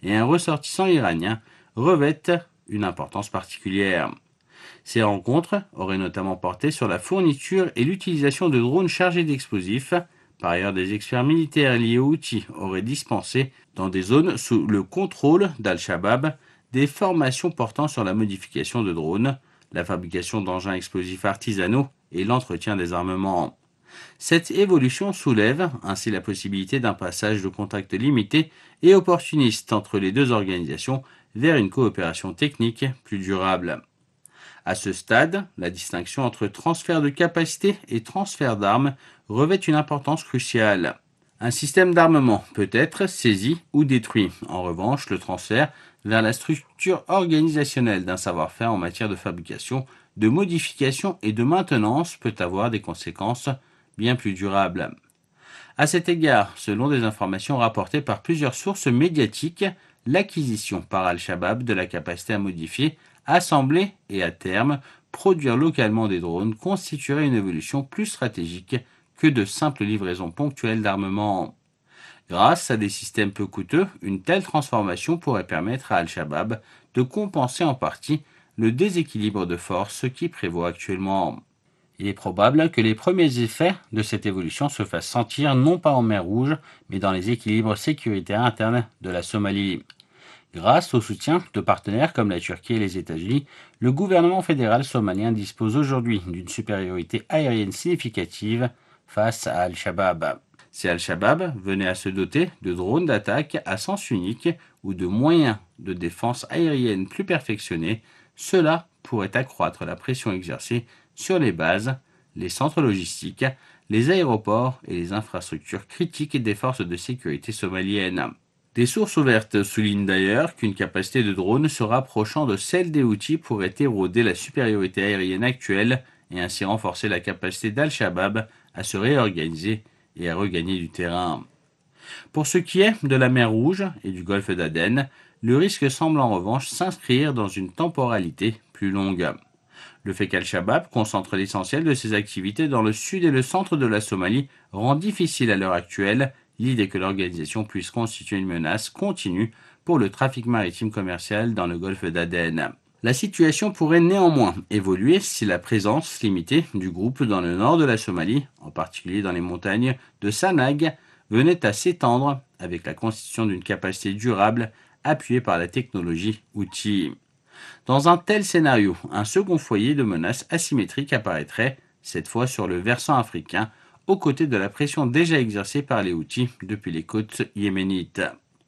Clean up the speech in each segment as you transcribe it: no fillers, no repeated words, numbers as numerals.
et un ressortissant iranien revêtent une importance particulière. Ces rencontres auraient notamment porté sur la fourniture et l'utilisation de drones chargés d'explosifs. Par ailleurs, des experts militaires liés aux Houthis auraient dispensé, dans des zones sous le contrôle d'Al-Shabaab, des formations portant sur la modification de drones, la fabrication d'engins explosifs artisanaux et l'entretien des armements. Cette évolution soulève ainsi la possibilité d'un passage de contact limité et opportuniste entre les deux organisations vers une coopération technique plus durable. À ce stade, la distinction entre transfert de capacité et transfert d'armes revêt une importance cruciale. Un système d'armement peut être saisi ou détruit. En revanche, le transfert vers la structure organisationnelle d'un savoir-faire en matière de fabrication, de modification et de maintenance peut avoir des conséquences bien plus durables. À cet égard, selon des informations rapportées par plusieurs sources médiatiques, l'acquisition par Al-Shabaab de la capacité à modifier, assembler et à terme produire localement des drones constituerait une évolution plus stratégique que de simples livraisons ponctuelles d'armement. Grâce à des systèmes peu coûteux, une telle transformation pourrait permettre à Al-Shabaab de compenser en partie le déséquilibre de force qui prévaut actuellement. Il est probable que les premiers effets de cette évolution se fassent sentir non pas en mer Rouge, mais dans les équilibres sécuritaires internes de la Somalie. Grâce au soutien de partenaires comme la Turquie et les États-Unis, le gouvernement fédéral somalien dispose aujourd'hui d'une supériorité aérienne significative face à Al-Shabaab. Si Al-Shabaab venait à se doter de drones d'attaque à sens unique ou de moyens de défense aérienne plus perfectionnés, cela pourrait accroître la pression exercée sur les bases, les centres logistiques, les aéroports et les infrastructures critiques des forces de sécurité somaliennes. Des sources ouvertes soulignent d'ailleurs qu'une capacité de drone se rapprochant de celle des Houthis pourrait éroder la supériorité aérienne actuelle et ainsi renforcer la capacité d'Al-Shabaab à se réorganiser et à regagner du terrain. Pour ce qui est de la mer Rouge et du golfe d'Aden, le risque semble en revanche s'inscrire dans une temporalité plus longue. Le fait qu'Al-Shabaab concentre l'essentiel de ses activités dans le sud et le centre de la Somalie rend difficile à l'heure actuelle l'idée que l'organisation puisse constituer une menace continue pour le trafic maritime commercial dans le golfe d'Aden. La situation pourrait néanmoins évoluer si la présence limitée du groupe dans le nord de la Somalie, en particulier dans les montagnes de Sanag, venait à s'étendre avec la constitution d'une capacité durable appuyée par la technologie Houthi. Dans un tel scénario, un second foyer de menaces asymétriques apparaîtrait, cette fois sur le versant africain, aux côtés de la pression déjà exercée par les Houthis depuis les côtes yéménites.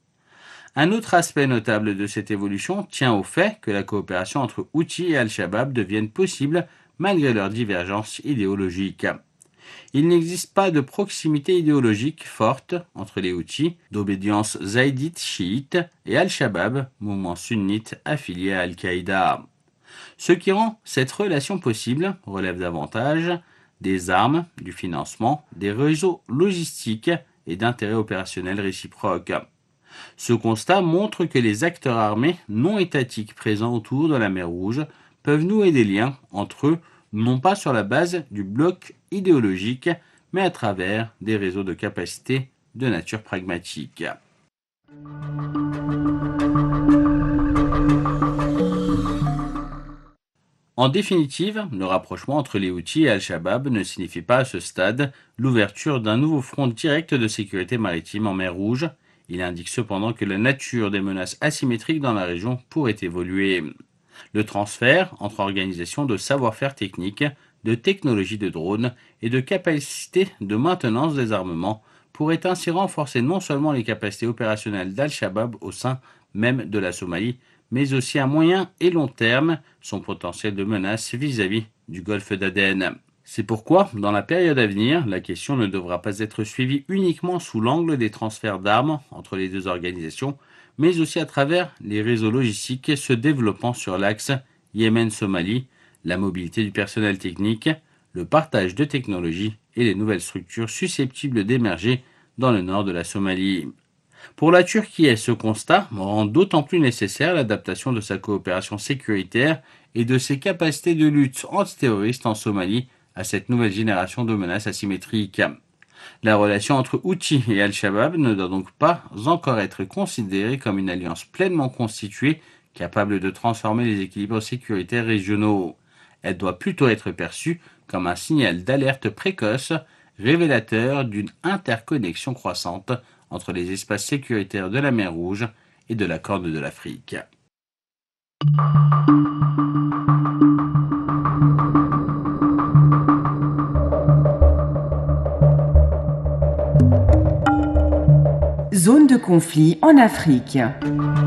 Un autre aspect notable de cette évolution tient au fait que la coopération entre Houthis et Al-Shabaab devienne possible malgré leurs divergences idéologiques. Il n'existe pas de proximité idéologique forte entre les Houthis, d'obédience zaïdite chiite, et Al-Shabaab, mouvement sunnite affilié à Al-Qaïda. Ce qui rend cette relation possible relève davantage des armes, du financement, des réseaux logistiques et d'intérêts opérationnels réciproques. Ce constat montre que les acteurs armés non étatiques présents autour de la mer Rouge peuvent nouer des liens entre eux, non pas sur la base du bloc idéologique, mais à travers des réseaux de capacités de nature pragmatique. En définitive, le rapprochement entre les Houthis et Al-Shabaab ne signifie pas à ce stade l'ouverture d'un nouveau front direct de sécurité maritime en mer Rouge. Il indique cependant que la nature des menaces asymétriques dans la région pourrait évoluer. Le transfert entre organisations de savoir-faire technique, de technologies de drones et de capacités de maintenance des armements pourrait ainsi renforcer non seulement les capacités opérationnelles d'Al-Shabaab au sein même de la Somalie, mais aussi à moyen et long terme son potentiel de menace vis-à-vis du golfe d'Aden. C'est pourquoi, dans la période à venir, la question ne devra pas être suivie uniquement sous l'angle des transferts d'armes entre les deux organisations, mais aussi à travers les réseaux logistiques se développant sur l'axe Yémen-Somalie, la mobilité du personnel technique, le partage de technologies et les nouvelles structures susceptibles d'émerger dans le nord de la Somalie. Pour la Turquie, ce constat rend d'autant plus nécessaire l'adaptation de sa coopération sécuritaire et de ses capacités de lutte antiterroriste en Somalie à cette nouvelle génération de menaces asymétriques. La relation entre Houthis et Al-Shabaab ne doit donc pas encore être considérée comme une alliance pleinement constituée, capable de transformer les équilibres sécuritaires régionaux. Elle doit plutôt être perçue comme un signal d'alerte précoce, révélateur d'une interconnexion croissante entre les espaces sécuritaires de la mer Rouge et de la Corne de l'Afrique. Zone de conflit en Afrique.